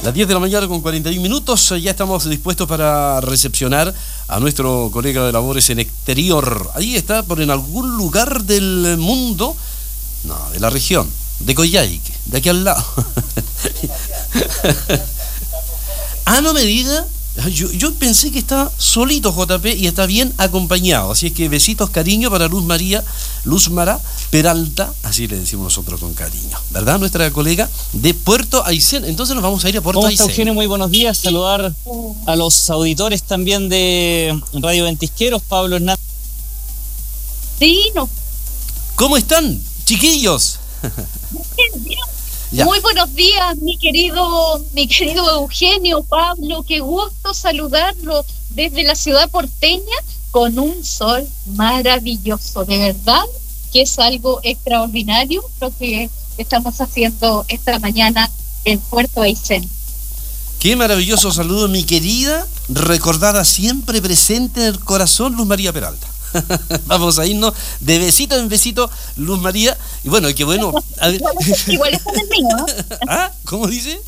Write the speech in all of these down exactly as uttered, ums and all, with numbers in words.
Las diez de la mañana con cuarenta y un minutos, ya estamos dispuestos para recepcionar a nuestro colega de labores en exterior. Ahí está, por en algún lugar del mundo, no, de la región, de Coyhaique, de aquí al lado. Ah, no me diga. Yo, yo pensé que estaba solito J P y está bien acompañado. Así es que besitos, cariño para Luz María, Luz Mara Peralta, así le decimos nosotros con cariño, ¿verdad? Nuestra colega de Puerto Aysén. Entonces nos vamos a ir a Puerto ¿Cómo Aysén. está, Eugenio? Muy buenos días. Saludar a los auditores también de Radio Ventisqueros, Pablo Hernández. Sí, no. ¿Cómo están, chiquillos? Bien, bien. Ya. Muy buenos días, mi querido, mi querido Eugenio, Pablo, qué gusto saludarlo desde la ciudad porteña con un sol maravilloso, de verdad que es algo extraordinario lo que estamos haciendo esta mañana en Puerto Aysén. Qué maravilloso saludo, mi querida, recordada siempre presente en el corazón, Luz María Peralta. Vamos a irnos de besito en besito, Luz María. Y bueno, qué bueno. A ver. Igual es el mío, ¿no? ¿Ah? ¿Cómo dice?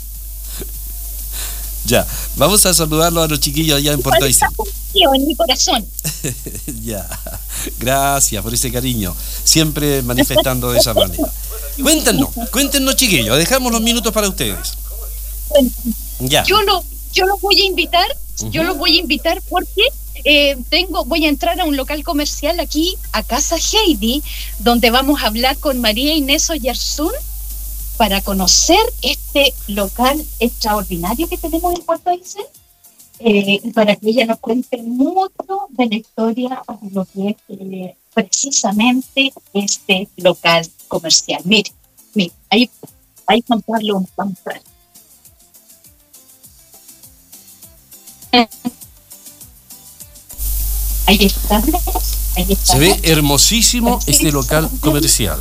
Ya, vamos a saludarlos a los chiquillos allá en Puerto Aysén. En mi corazón. Ya, gracias por ese cariño, siempre manifestando de esa manera. Cuéntenos, cuéntenos, chiquillos, dejamos los minutos para ustedes. Ya. Yo lo, yo los voy a invitar, uh-huh. yo los voy a invitar porque Eh, tengo, voy a entrar a un local comercial aquí, a Casa Heidi, donde vamos a hablar con María Inés Oyarzún para conocer este local extraordinario que tenemos en Puerto Aysén, eh, para que ella nos cuente mucho de la historia de lo que es eh, precisamente este local comercial. Mire, mire, ahí, ahí Juan Pablo, vamos a ver. Ahí está, ahí está. Se ve hermosísimo este local comercial.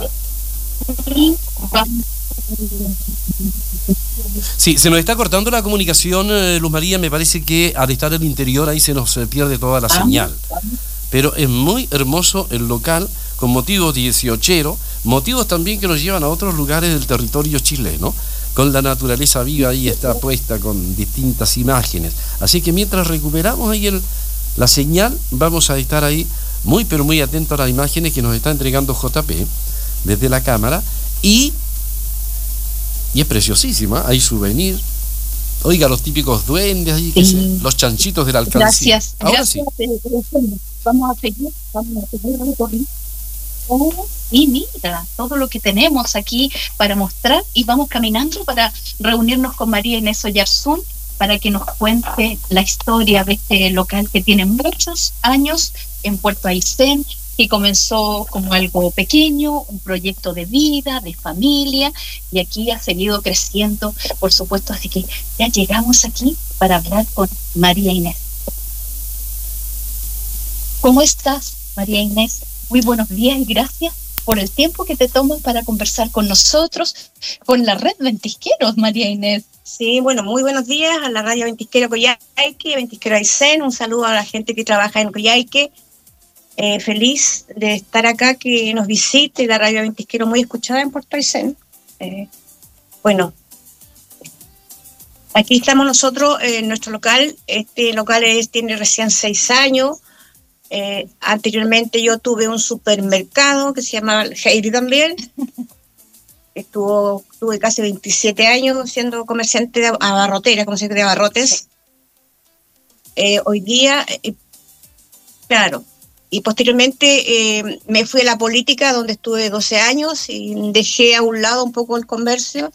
Sí, se nos está cortando la comunicación, eh, Luz María, me parece que al estar en el interior ahí se nos eh, pierde toda la señal. Pero es muy hermoso el local, con motivos dieciocheros, motivos también que nos llevan a otros lugares del territorio chileno, con la naturaleza viva ahí está puesta con distintas imágenes. Así que mientras recuperamos ahí el la señal, vamos a estar ahí muy pero muy atentos a las imágenes que nos está entregando J P desde la cámara y, y es preciosísima, hay souvenir, oiga, los típicos duendes ahí, sí. sé, los chanchitos de la alcancía. Gracias, Ahora gracias. Sí. Vamos a seguir, vamos a seguir recorriendo. Y mira, todo lo que tenemos aquí para mostrar y vamos caminando para reunirnos con María Inés Oyarzún para que nos cuente la historia de este local que tiene muchos años en Puerto Aysén, que comenzó como algo pequeño, un proyecto de vida, de familia, y aquí ha seguido creciendo, por supuesto, así que ya llegamos aquí para hablar con María Inés. ¿Cómo estás, María Inés? Muy buenos días y gracias por el tiempo que te tomas para conversar con nosotros, con la red Ventisqueros, María Inés. Sí, bueno, muy buenos días a la radio Ventisquero Coyhaique, Ventisquero Aysén, un saludo a la gente que trabaja en Coyhaique, eh, feliz de estar acá, que nos visite la radio Ventisquero, muy escuchada en Puerto Aysén. Eh, bueno, aquí estamos nosotros eh, en nuestro local, este local es, tiene recién seis años, eh, anteriormente yo tuve un supermercado que se llamaba Heidi también. Estuvo, tuve casi veintisiete años siendo comerciante de abarrotera, comerciante de abarrotes. Eh, hoy día, eh, claro, y posteriormente eh, me fui a la política donde estuve doce años y dejé a un lado un poco el comercio.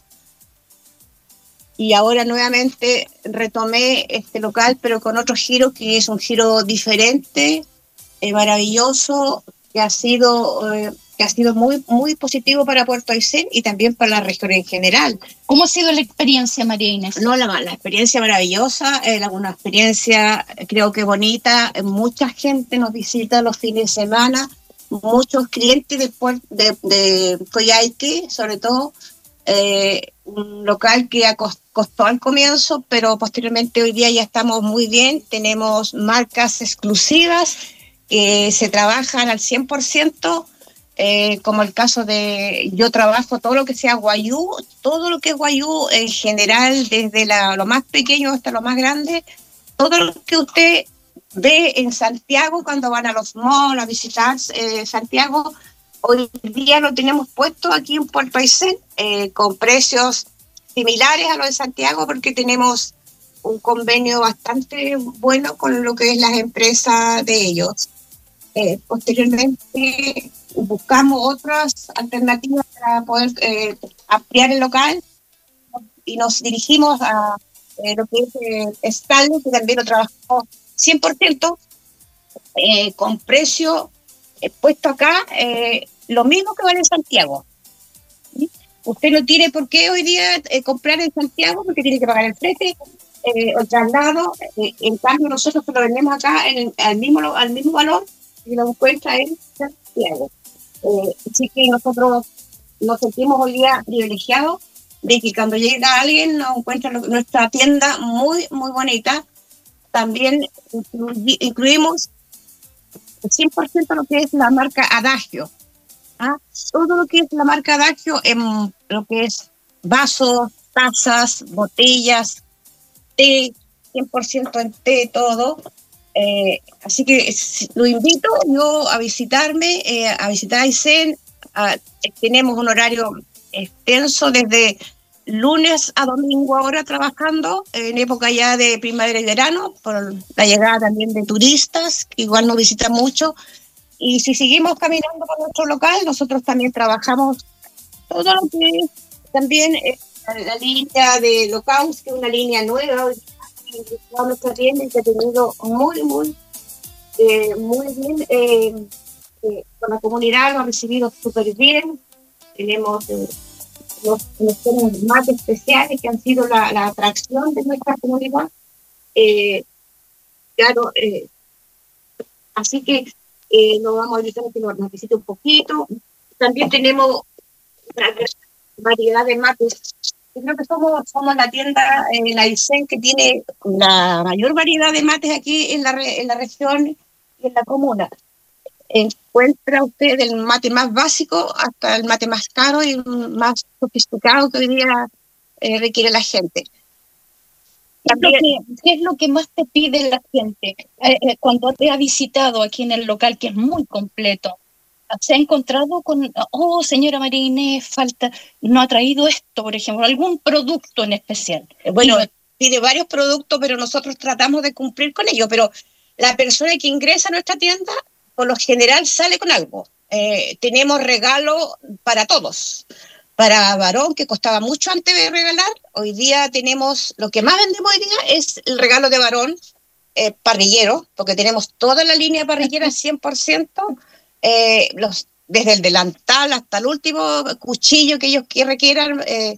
Y ahora nuevamente retomé este local, pero con otro giro que es un giro diferente, eh, maravilloso, que ha sido... Eh, que ha sido muy muy positivo para Puerto Aysén y también para la región en general. ¿Cómo ha sido la experiencia, María Inés? No, la, la experiencia maravillosa, eh, la, una experiencia creo que bonita, mucha gente nos visita los fines de semana, muchos clientes de, de, de Coyhaique, sobre todo, eh, un local que costó al comienzo, pero posteriormente hoy día ya estamos muy bien, tenemos marcas exclusivas que se trabajan al cien por ciento, eh, como el caso de, yo trabajo todo lo que sea guayú, todo lo que es guayú en general, desde la, lo más pequeño hasta lo más grande, todo lo que usted ve en Santiago cuando van a los malls a visitar eh, Santiago, hoy día lo tenemos puesto aquí en Puerto Aysén, eh, con precios similares a los de Santiago, porque tenemos un convenio bastante bueno con lo que es las empresas de ellos. Eh, posteriormente buscamos otras alternativas para poder eh, ampliar el local y nos dirigimos a eh, lo que es eh, Estalde, que también lo trabajamos cien por ciento eh, con precio eh, puesto acá, eh, lo mismo que vale en Santiago. ¿Sí? Usted no tiene por qué hoy día eh, comprar en Santiago porque tiene que pagar el flete, eh, el traslado. Eh, en cambio, nosotros lo vendemos acá en el, al, mismo, al mismo valor y lo encuentra en Santiago. Eh, así que nosotros nos sentimos hoy día privilegiados de que cuando llega alguien nos encuentra nuestra tienda muy, muy bonita. También inclu- incluimos el cien por ciento lo que es la marca Adagio. ¿Ah? Todo lo que es la marca Adagio, en lo que es vasos, tazas, botellas, té, cien por ciento en té, todo. Eh, así que lo invito yo a visitarme, eh, a visitar Aysén. A, tenemos un horario extenso desde lunes a domingo ahora trabajando, en época ya de primavera y verano, por la llegada también de turistas, que igual nos visitan mucho. Y si seguimos caminando por nuestro local, nosotros también trabajamos todo lo que es también eh, la, la línea de Locaus, que es una línea nueva, toda nuestra tienda, que ha tenido muy, muy, eh, muy bien, eh, eh, con la comunidad, lo ha recibido súper bien. Tenemos eh, los, los tenemos más especiales que han sido la, la atracción de nuestra comunidad. Eh, claro, eh, así que eh, nos vamos a evitar que nos visite un poquito. También tenemos una variedad de mates. Yo creo que somos, somos la tienda en Aysén que tiene la mayor variedad de mates aquí en la, re, en la región y en la comuna. Encuentra usted el mate más básico hasta el mate más caro y más sofisticado que hoy día eh, requiere la gente. También, ¿Qué, es lo que, ¿Qué es lo que más te pide la gente? Eh, eh, cuando te ha visitado aquí en el local, que es muy completo, ¿se ha encontrado con, oh, señora María Inés, falta, no ha traído esto, por ejemplo, algún producto en especial? Bueno, y, pide varios productos, pero nosotros tratamos de cumplir con ello, pero la persona que ingresa a nuestra tienda, por lo general, sale con algo. Eh, tenemos regalo para todos. Para varón, que costaba mucho antes de regalar, hoy día tenemos, lo que más vendemos hoy día es el regalo de varón, eh, parrillero, porque tenemos toda la línea parrillera cien por ciento, eh, los, desde el delantal hasta el último cuchillo que ellos requieran. Eh,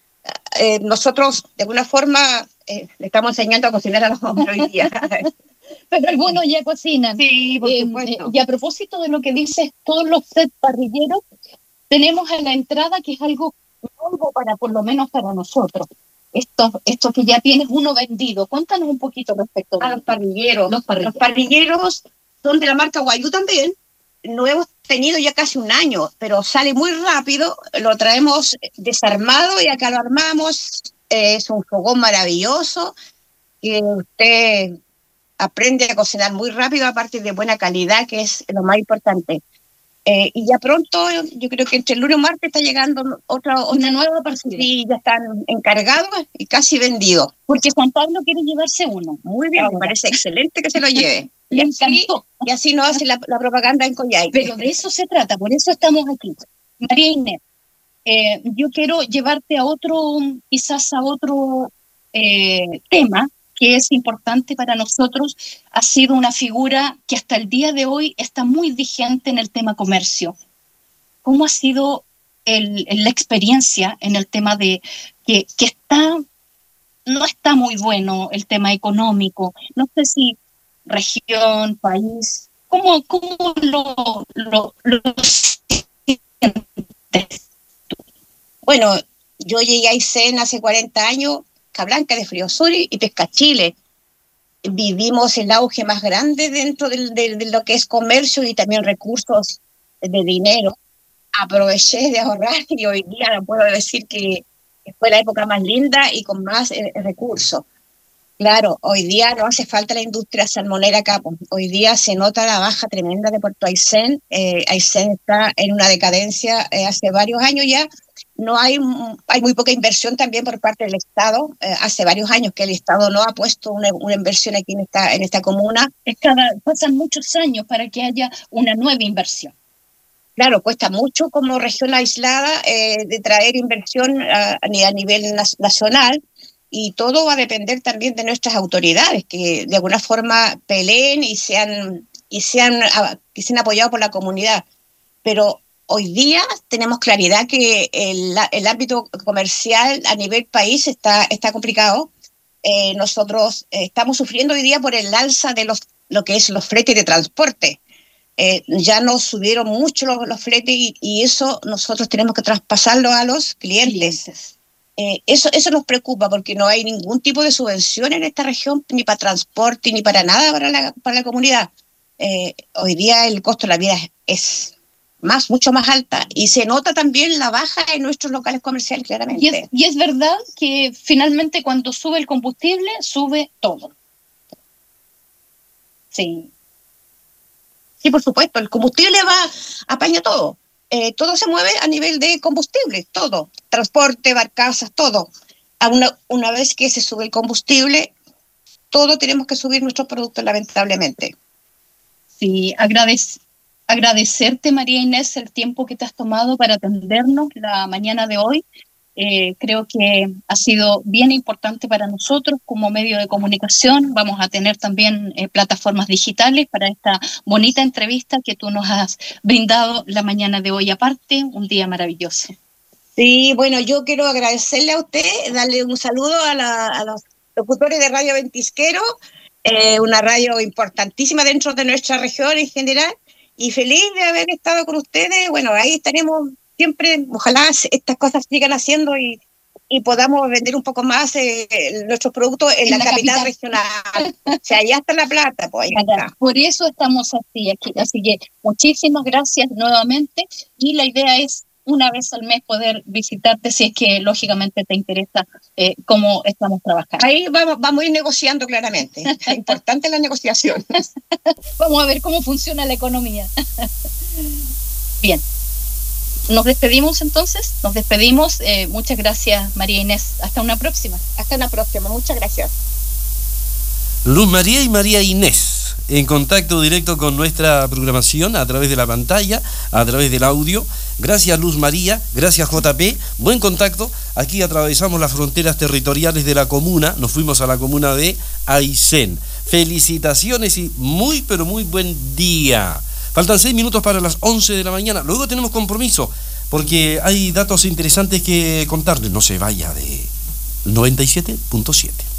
eh, nosotros, de alguna forma, eh, le estamos enseñando a cocinar a los hombres hoy día. Pero algunos ya cocinan. Sí, por eh, supuesto. Eh, y a propósito de lo que dices, todos los set parrilleros, tenemos en la entrada que es algo nuevo para, por lo menos para nosotros. Esto, esto que ya tienes uno vendido. Cuéntanos un poquito respecto a de los parrilleros. Los parrilleros. Los parrilleros son de la marca Guayú también. Lo hemos tenido ya casi un año, pero sale muy rápido. Lo traemos desarmado y acá lo armamos. Eh, es un fogón maravilloso que usted aprende a cocinar muy rápido, aparte de buena calidad, que es lo más importante. Eh, y ya pronto, yo creo que entre el lunes y martes está llegando otra, otra nueva parcela. Sí, ya están encargados y casi vendidos. Porque Juan Pablo quiere llevarse uno. Muy bien, ahora me parece excelente que se lo lleve. Le encantó. Y así nos hace la, la propaganda en Coyhaique. Pero de eso se trata, por eso estamos aquí. María Inés, eh, yo quiero llevarte a otro, quizás a otro eh, tema que es importante para nosotros. Ha sido una figura que hasta el día de hoy está muy vigente en el tema comercio. ¿Cómo ha sido el, la experiencia en el tema de que, que está, no está muy bueno el tema económico? No sé si región, país, ¿cómo, cómo lo, lo, lo sientes? Bueno, yo llegué a Aysén hace cuarenta años, Cablanca de Friosuri y Pescachile. Vivimos el auge más grande dentro de, de, de lo que es comercio y también recursos de dinero. aproveché de ahorrar y hoy día puedo decir que fue la época más linda y con más eh, recursos. Claro, hoy día no hace falta la industria salmonera acá. Pues. Hoy día se nota la baja tremenda de Puerto Aysén. Eh, Aysén está en una decadencia eh, hace varios años ya. No hay, hay muy poca inversión también por parte del Estado. Eh, hace varios años que el Estado no ha puesto una, una inversión aquí en esta, en esta comuna. Es cada, pasan muchos años para que haya una nueva inversión. Claro, cuesta mucho como región aislada eh, de traer inversión a, a nivel nacional. Y todo va a depender también de nuestras autoridades, que de alguna forma peleen y sean, y sean, que sean apoyados por la comunidad. Pero hoy día tenemos claridad que el, el ámbito comercial a nivel país está, está complicado. Eh, nosotros eh, estamos sufriendo hoy día por el alza de los, lo que es los fletes de transporte. Eh, ya nos subieron mucho los, los fletes y, y eso nosotros tenemos que traspasarlo a los clientes. clientes. Eh, eso, eso nos preocupa porque no hay ningún tipo de subvención en esta región, ni para transporte, ni para nada para la, para la comunidad. Eh, hoy día el costo de la vida es, es más, mucho más alta y se nota también la baja en nuestros locales comerciales, claramente. Y es, y es verdad que finalmente cuando sube el combustible, sube todo. Sí. Sí, por supuesto, el combustible va, apaña todo. Eh, todo se mueve a nivel de combustible, todo, transporte, barcazas, todo. A una, una vez que se sube el combustible, todo tenemos que subir nuestros productos, lamentablemente. Sí, agradec- agradecerte, María Inés, el tiempo que te has tomado para atendernos la mañana de hoy. Eh, creo que ha sido bien importante para nosotros como medio de comunicación. Vamos a tener también eh, plataformas digitales para esta bonita entrevista que tú nos has brindado la mañana de hoy. Aparte, un día maravilloso. Sí, bueno, yo quiero agradecerle a usted, darle un saludo a, la, a los locutores de Radio Ventisquero, eh, una radio importantísima dentro de nuestra región en general, y feliz de haber estado con ustedes. Bueno, ahí estaremos siempre, ojalá estas cosas sigan haciendo y, y podamos vender un poco más eh, nuestros productos en, en la, la capital, capital regional. O sea, allá está La Plata, pues ahí está. Por eso estamos así aquí. Así que muchísimas gracias nuevamente y la idea es una vez al mes poder visitarte si es que lógicamente te interesa eh, cómo estamos trabajando. Ahí vamos, vamos a ir negociando claramente. Es importante la negociación. Vamos a ver cómo funciona la economía. Bien. Nos despedimos entonces, nos despedimos. Eh, muchas gracias, María Inés. Hasta una próxima. Hasta una próxima, muchas gracias. Luz María y María Inés, en contacto directo con nuestra programación a través de la pantalla, a través del audio. Gracias, Luz María, gracias, J P. Buen contacto. Aquí atravesamos las fronteras territoriales de la comuna, nos fuimos a la comuna de Aysén. Felicitaciones y muy, pero muy buen día. Faltan seis minutos para las once de la mañana. Luego tenemos compromiso, porque hay datos interesantes que contarles. No se vaya de noventa y siete punto siete.